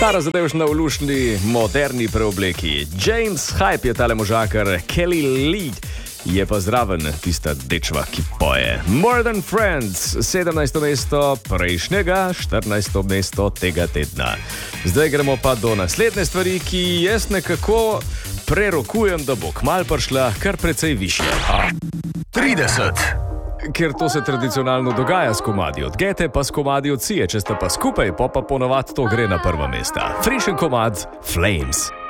Stara zadevšna v lušni, moderni preobleki. James Hype je tale možakar, Kelly Lee je pa zraven tista dečva, ki poje. More Than Friends, 17. mesto prejšnjega, 14. mesto tega tedna. Zdaj gremo pa do naslednje stvari, ki jaz nekako prerokujem, da bo kmalu prišla kar precej višje. 30. Ker to se tradicionalno dogaja s komadi od Gete, pa s komadi od Cije. Če sta pa skupaj, pa ponovadi to gre na prva mesta. Frišen komad Flames.